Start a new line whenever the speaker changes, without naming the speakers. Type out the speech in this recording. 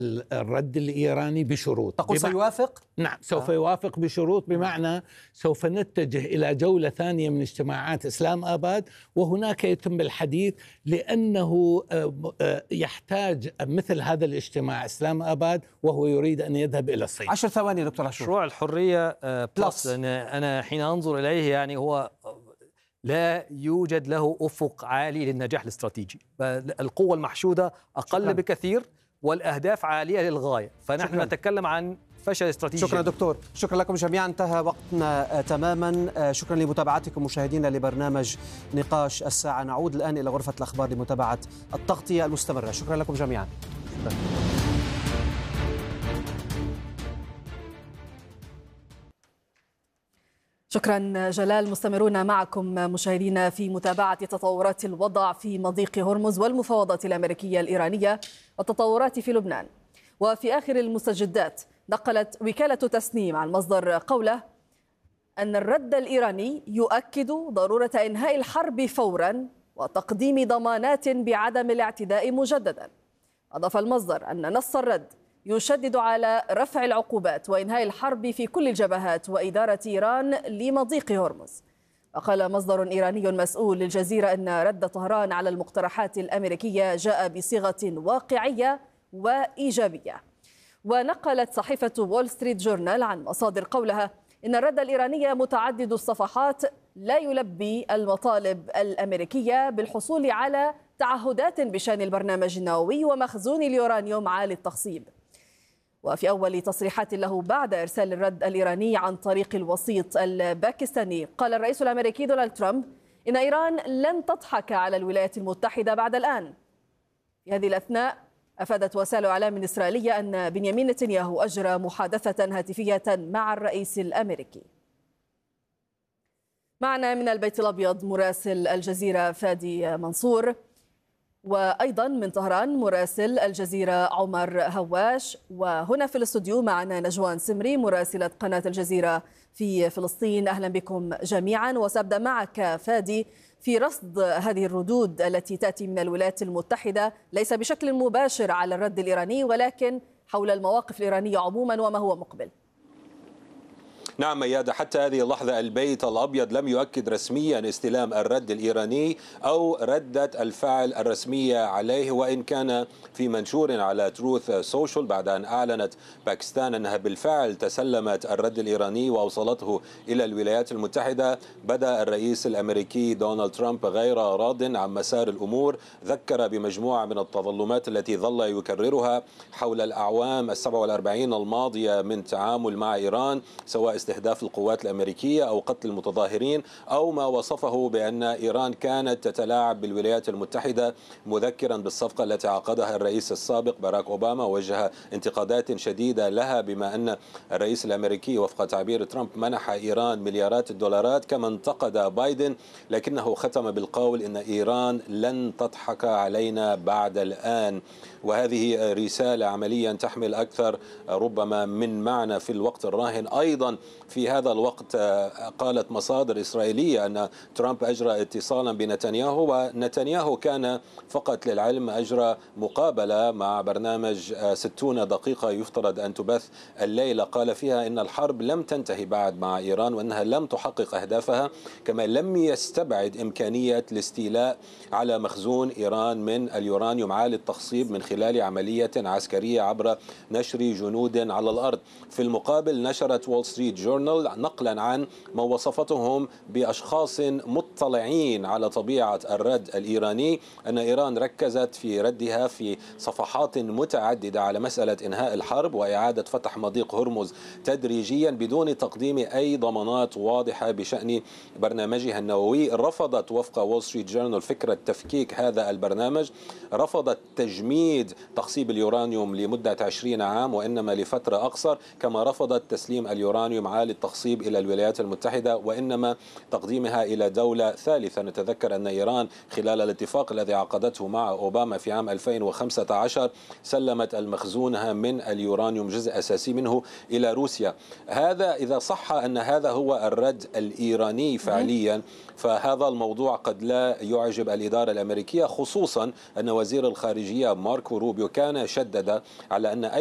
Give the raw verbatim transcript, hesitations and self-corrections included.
الرد الإيراني بشروط.
تقول سيوافق؟
نعم سوف آه. يوافق بشروط، بمعنى سوف نتجه إلى جولة ثانية من اجتماعات إسلام آباد، وهناك يتم الحديث، لأنه يحتاج مثل هذا الاجتماع إسلام آباد وهو يريد أن يذهب إلى الصين.
عشر ثواني دكتور عاشور.
مشروع الحرية بلس، أنا حين أنظر إليه يعني هو لا يوجد له أفق عالي للنجاح الاستراتيجي، القوة المحشودة أقل شكرا. بكثير، والأهداف عالية للغاية، فنحن شكرا. نتكلم عن فشل استراتيجي.
شكرا دكتور، شكرا لكم جميعا، انتهى وقتنا تماما. شكرا لمتابعتكم مشاهدينا لبرنامج نقاش الساعة. نعود الآن إلى غرفة الأخبار لمتابعة التغطية المستمرة. شكرا لكم جميعا. شكرا.
شكرا جلال. مستمرون معكم مشاهدينا في متابعة تطورات الوضع في مضيق هرمز والمفاوضات الأمريكية الإيرانية والتطورات في لبنان. وفي آخر المستجدات نقلت وكالة تسنيم عن مصدر قوله أن الرد الإيراني يؤكد ضرورة إنهاء الحرب فورا وتقديم ضمانات بعدم الاعتداء مجددا. أضاف المصدر أن نص الرد يشدد على رفع العقوبات وإنهاء الحرب في كل الجبهات وإدارة إيران لمضيق هرمز. وقال مصدر إيراني مسؤول للجزيرة أن رد طهران على المقترحات الأمريكية جاء بصيغة واقعية وإيجابية. ونقلت صحيفة وول ستريت جورنال عن مصادر قولها إن الرد الإيراني متعدد الصفحات لا يلبي المطالب الأمريكية بالحصول على تعهدات بشأن البرنامج النووي ومخزون اليورانيوم عالي التخصيب. وفي أول تصريحات له بعد إرسال الرد الإيراني عن طريق الوسيط الباكستاني، قال الرئيس الأمريكي دونالد ترامب إن إيران لن تضحك على الولايات المتحدة بعد الآن. في هذه الأثناء أفادت وسائل إعلام إسرائيلية أن بنيامين نتنياهو أجرى محادثة هاتفية مع الرئيس الأمريكي. معنا من البيت الأبيض مراسل الجزيرة فادي منصور، وأيضا من طهران مراسل الجزيرة عمر هواش، وهنا في الاستوديو معنا نجوان سمري مراسلة قناة الجزيرة في فلسطين. أهلا بكم جميعا. وسأبدأ معك فادي في رصد هذه الردود التي تأتي من الولايات المتحدة ليس بشكل مباشر على الرد الإيراني، ولكن حول المواقف الإيرانية عموما وما هو مقبل.
نعم ميادة، حتى هذه اللحظة البيت الأبيض لم يؤكد رسميا استلام الرد الإيراني أو ردة الفعل الرسمية عليه، وإن كان في منشور على تروث سوشيال بعد أن أعلنت باكستان أنها بالفعل تسلمت الرد الإيراني وأوصلته إلى الولايات المتحدة، بدأ الرئيس الأمريكي دونالد ترامب غير راض عن مسار الأمور. ذكر بمجموعة من التظلمات التي ظل يكررها حول الأعوام السبع والأربعين الماضية من تعامل مع إيران، سواء استهداف القوات الأمريكية أو قتل المتظاهرين أو ما وصفه بأن إيران كانت تتلاعب بالولايات المتحدة، مذكرا بالصفقة التي عقدها الرئيس السابق باراك أوباما، وجه انتقادات شديدة لها بما أن الرئيس الأمريكي وفق تعبير ترامب منح إيران مليارات الدولارات، كما انتقد بايدن لكنه ختم بالقول إن إيران لن تضحك علينا بعد الآن. وهذه رسالة عمليا تحمل أكثر ربما من معنى في الوقت الراهن. أيضا في هذا الوقت قالت مصادر إسرائيلية أن ترامب أجرى اتصالا بنتنياهو، ونتنياهو كان فقط للعلم أجرى مقابلة مع برنامج ستون دقيقة يفترض أن تبث الليلة، قال فيها إن الحرب لم تنتهي بعد مع إيران وأنها لم تحقق أهدافها، كما لم يستبعد إمكانية الاستيلاء على مخزون إيران من اليورانيوم عالي التخصيب من خلال عملية عسكرية عبر نشر جنود على الأرض. في المقابل نشرت وول ستريت جورنال نقلا عن ما وصفتهم بأشخاص مطلعين على طبيعة الرد الإيراني أن إيران ركزت في ردها في صفحات متعددة على مسألة إنهاء الحرب وإعادة فتح مضيق هرمز تدريجيا بدون تقديم أي ضمانات واضحة بشأن برنامجها النووي. رفضت وفق وول ستريت جورنال فكرة تفكيك هذا البرنامج، رفضت تجميد تخصيب اليورانيوم لمدة عشرين عام وإنما لفترة أقصر، كما رفضت تسليم اليورانيوم معالي التخصيب إلى الولايات المتحدة، وإنما تقديمها إلى دولة ثالثة. نتذكر أن إيران خلال الاتفاق الذي عقدته مع أوباما في عام ألفين وخمسة عشر سلمت المخزونها من اليورانيوم جزء أساسي منه إلى روسيا. هذا إذا صح أن هذا هو الرد الإيراني فعليا، فهذا الموضوع قد لا يعجب الإدارة الأمريكية، خصوصا أن وزير الخارجية ماركو روبيو كان شدد على أن